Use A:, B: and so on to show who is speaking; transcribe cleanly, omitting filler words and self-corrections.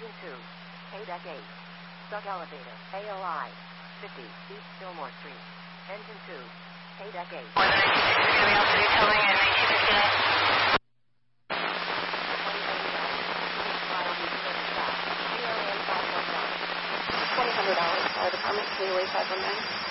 A: Engine 2. K-Deck 8. Stuck elevator. AOI. 50. East Fillmore Street. Engine 2. K-Deck 8.
B: $2,000 fire department, KOA 519.